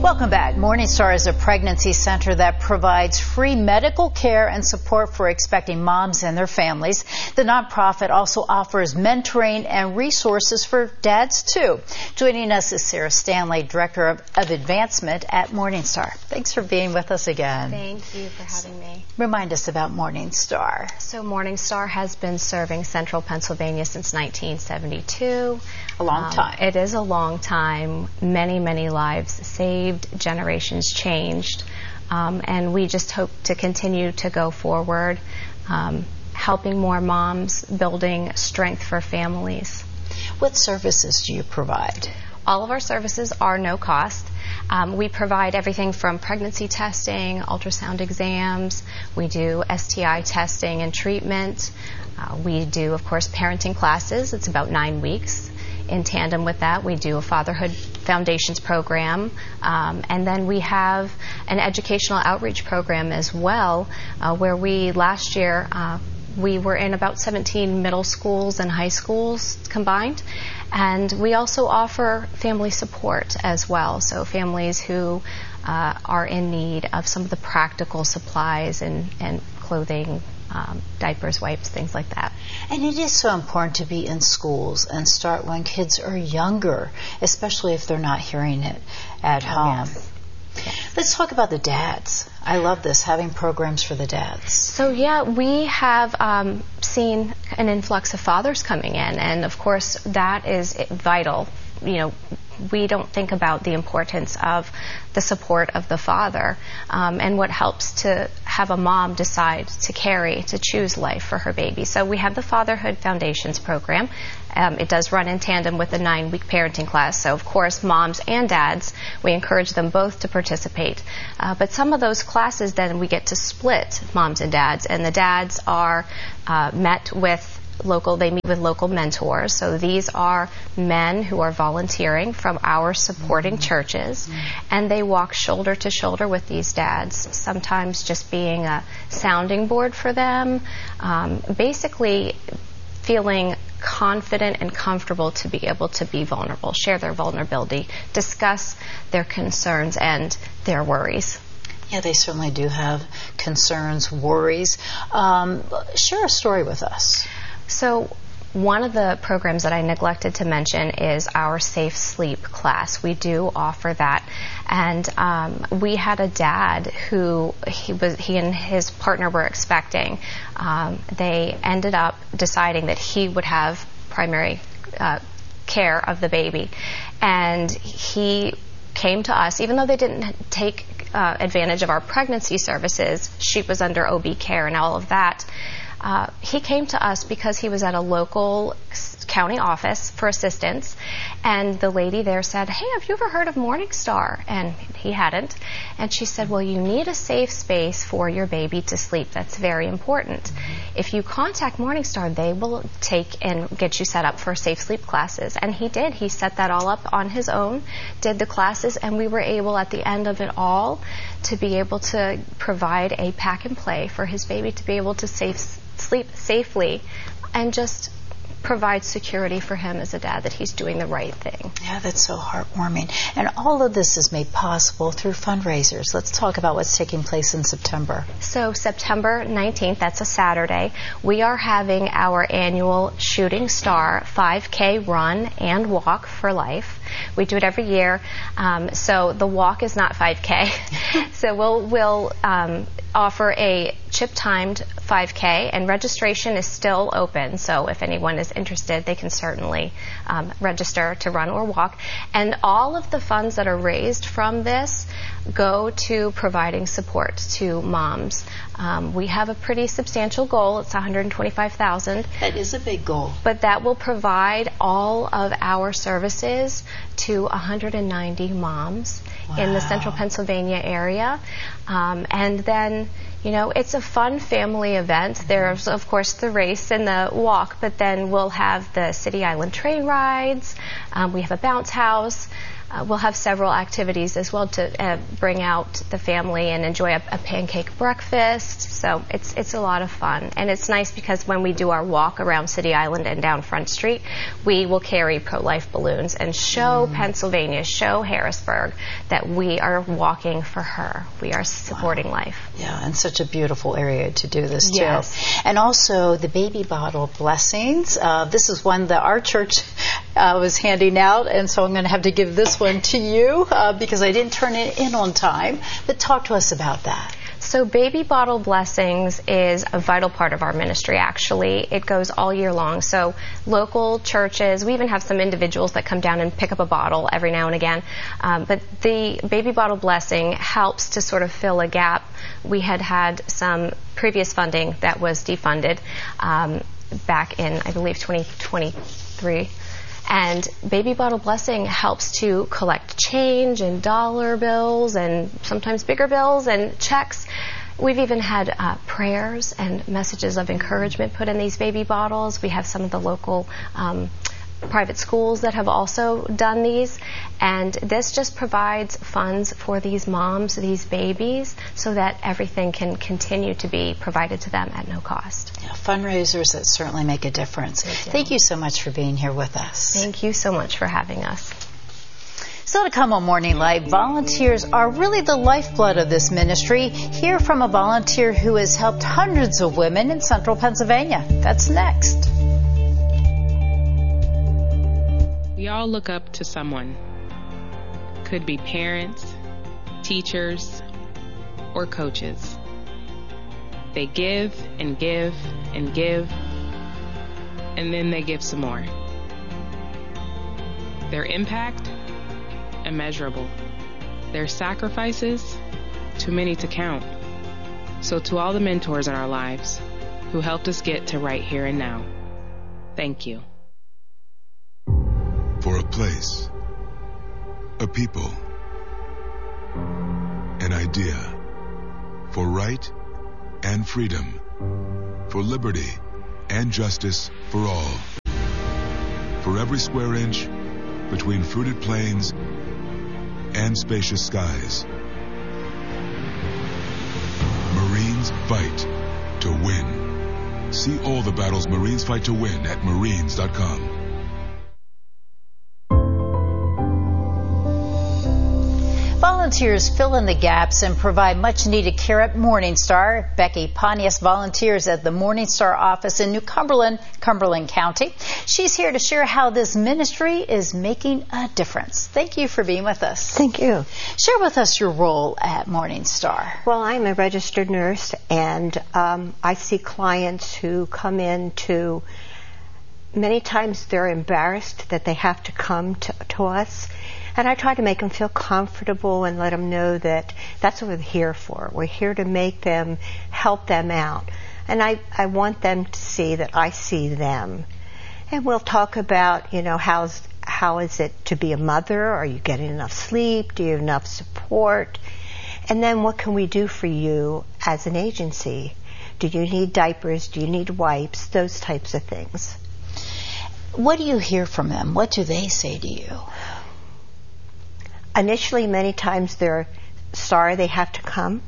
Welcome back. Morning Star is a pregnancy center that provides free medical care and support for expecting moms and their families. The nonprofit also offers mentoring and resources for dads, too. Joining us is Sarah Stanley, Director of Advancement at Morning Star. Thanks for being with us again. Thank you for having me. Remind us about Morning Star. So Morning Star has been serving Central Pennsylvania since 1972. A long time. It is a long time. Many, many lives saved, generations changed, and we just hope to continue to go forward, helping more moms, building strength for families. What services do you provide? All of our services are no cost. We provide everything from pregnancy testing, ultrasound exams. We do STI testing and treatment. We do, of course, parenting classes. It's about 9 weeks. In tandem with that, we do a Fatherhood Foundations program, and then we have an educational outreach program as well, where last year we were in about 17 middle schools and high schools combined, and we also offer family support as well, so families who are in need of some of the practical supplies and clothing, diapers, wipes, things like that. And it is so important to be in schools and start when kids are younger, especially if they're not hearing it at home. Yes. Yes. Let's talk about the dads. I love this, having programs for the dads. So yeah, we have seen an influx of fathers coming in, and of course that is vital. You know, we don't think about the importance of the support of the father, and what helps to have a mom decide to choose life for her baby. So we have the Fatherhood Foundations program. It does run in tandem with the 9-week parenting class. So of course, moms and dads, we encourage them both to participate. But some of those classes, then we get to split moms and dads, and the dads are they meet with local mentors. So these are men who are volunteering from our supporting churches, and they walk shoulder to shoulder with these dads, sometimes just being a sounding board for them, basically feeling confident and comfortable to be able to be vulnerable, share their vulnerability, discuss their concerns and their worries. Yeah, they certainly do have concerns, worries. Share a story with us. So one of the programs that I neglected to mention is our Safe Sleep class. We do offer that. And we had a dad who he and his partner were expecting. They ended up deciding that he would have primary care of the baby. And he came to us, even though they didn't take advantage of our pregnancy services. She was under OB care and all of that. He came to us because he was at a local county office for assistance, and the lady there said, "Hey, have you ever heard of Morning Star?" And he hadn't. And she said, "Well, you need a safe space for your baby to sleep. That's very important. If you contact Morning Star, they will take and get you set up for safe sleep classes." And he did. He set that all up on his own, did the classes, and we were able at the end of it all to be able to provide a pack and play for his baby to be able to sleep safely and just provide security for him as a dad that he's doing the right thing. Yeah, that's so heartwarming. And all of this is made possible through fundraisers. Let's talk about what's taking place in September. So September 19th, that's a Saturday, we are having our annual Shooting Star 5K run and walk for life. We do it every year. So the walk is not 5K. So we'll offer a chip-timed 5K, and registration is still open. So if anyone is interested, they can certainly register to run or walk. And all of the funds that are raised from this go to providing support to moms. We have a pretty substantial goal. It's $125,000. That is a big goal. But that will provide all of our services to 190 moms in the central Pennsylvania area. And then, you know, it's a fun family event. There's, of course, the race and the walk, but then we'll have the City Island train rides. We have a bounce house. we'll have several activities as well to bring out the family and enjoy a pancake breakfast. So it's a lot of fun. And it's nice because when we do our walk around City Island and down Front Street, we will carry pro-life balloons and show Pennsylvania, show Harrisburg that we are walking for her. We are supporting life. Yeah, and such a beautiful area to do this too. Yes. And also the baby bottle blessings. This is one that our church was handing out, and so I'm going to have to give this one to you because I didn't turn it in on time. But talk to us about that. So Baby Bottle Blessings is a vital part of our ministry, actually. It goes all year long. So local churches, we even have some individuals that come down and pick up a bottle every now and again. But the Baby Bottle Blessing helps to sort of fill a gap. We had some previous funding that was defunded back in, I believe, 2023. And Baby Bottle Blessing helps to collect change and dollar bills and sometimes bigger bills and checks. We've even had prayers and messages of encouragement put in these baby bottles. We have some of the local private schools that have also done these. And this just provides funds for these moms, these babies, so that everything can continue to be provided to them at no cost. Yeah, fundraisers that certainly make a difference. Thank you so much for being here with us. Thank you so much for having us. Still to come on Morning Light, volunteers are really the lifeblood of this ministry. Hear from a volunteer who has helped hundreds of women in central Pennsylvania. That's next. We all look up to someone. Could be parents, teachers, or coaches. They give and give and give, and then they give some more. Their impact, immeasurable. Their sacrifices, too many to count. So to all the mentors in our lives who helped us get to right here and now, thank you. For a place, a people, an idea, for right and freedom, for liberty and justice for all. For every square inch between fruited plains and spacious skies. Marines fight to win. See all the battles Marines fight to win at Marines.com. Volunteers fill in the gaps and provide much-needed care at Morning Star. Becky Pontius volunteers at the Morning Star office in New Cumberland, Cumberland County. She's here to share how this ministry is making a difference. Thank you for being with us. Thank you. Share with us your role at Morning Star. Well, I'm a registered nurse, and I see clients who come in to, many times they're embarrassed that they have to come to us. And I try to make them feel comfortable and let them know that that's what we're here for. We're here to make them, help them out. And I want them to see that I see them. And we'll talk about, how is it to be a mother? Are you getting enough sleep? Do you have enough support? And then what can we do for you as an agency? Do you need diapers? Do you need wipes? Those types of things. What do you hear from them? What do they say to you? Initially, many times they're sorry they have to come,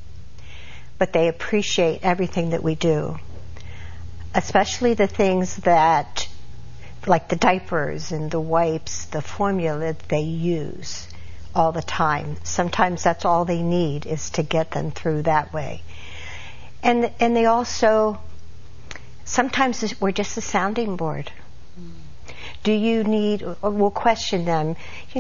but they appreciate everything that we do, especially the things that, like the diapers and the wipes, the formula that they use all the time. Sometimes that's all they need is to get them through that way. And they also, sometimes we're just a sounding board. Do you need, we'll question them,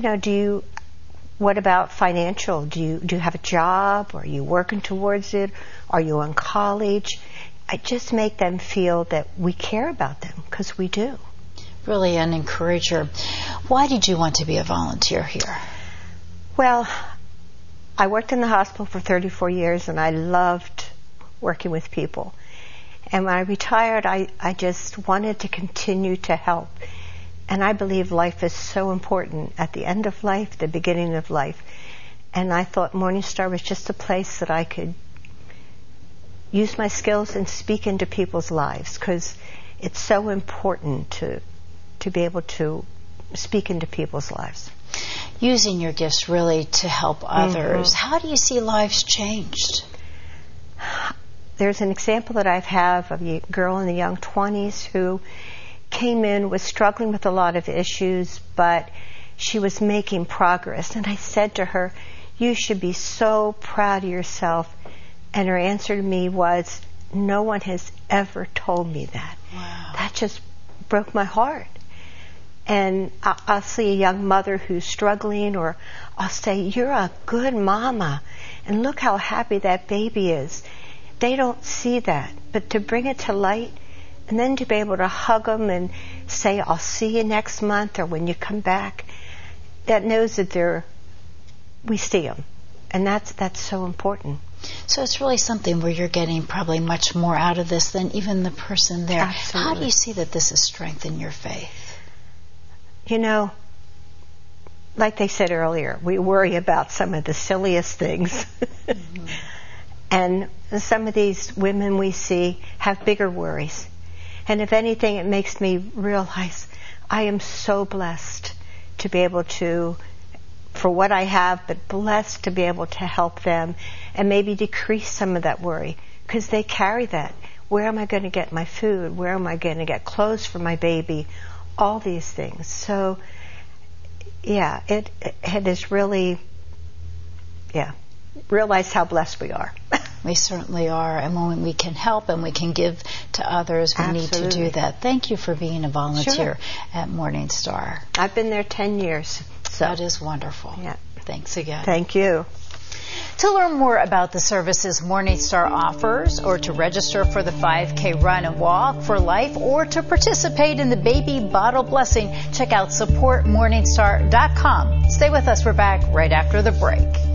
what about financial? Do you have a job? Are you working towards it? Are you in college? I just make them feel that we care about them, because we do. Really an encourager. Why did you want to be a volunteer here? Well, I worked in the hospital for 34 years, and I loved working with people. And when I retired, I just wanted to continue to help. And I believe life is so important at the end of life, the beginning of life. And I thought Morning Star was just a place that I could use my skills and speak into people's lives, because it's so important to be able to speak into people's lives. using your gifts really to help others. How do you see lives changed? There's an example that I have of a girl in the young 20s who came in, was struggling with a lot of issues, but she was making progress. And I said to her, you should be so proud of yourself. And her answer to me was, no one has ever told me that. Wow. That just broke my heart. And I'll see a young mother who's struggling, or I'll say, you're a good mama, and look how happy that baby is. They don't see that. But to bring it to light, and then to be able to hug them and say, I'll see you next month, or when you come back, that knows that we see them. And that's so important. So it's really something where you're getting probably much more out of this than even the person there. Absolutely. How do you see that this has strengthened your faith? You know, like they said earlier, we worry about some of the silliest things. And some of these women we see have bigger worries. And if anything, it makes me realize I am so blessed to be able to, for what I have, but blessed to be able to help them and maybe decrease some of that worry, because they carry that. Where am I going to get my food? Where am I going to get clothes for my baby? All these things. So, yeah, it is really, realize how blessed we are. We certainly are. And when we can help and we can give to others, we need to do that. Thank you for being a volunteer at Morning Star. I've been there 10 years. So. That is wonderful. Yeah. Thanks again. Thank you. To learn more about the services Morning Star offers, or to register for the 5K Run and Walk for Life, or to participate in the Baby Bottle Blessing, check out supportmorningstar.com. Stay with us. We're back right after the break.